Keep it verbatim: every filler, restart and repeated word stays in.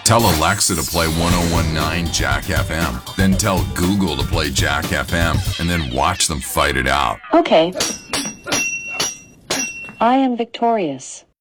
Tell Alexa to play one oh one point nine Jack F M. Then tell Google to play Jack F M, and then watch them fight it out. Okay. I am victorious.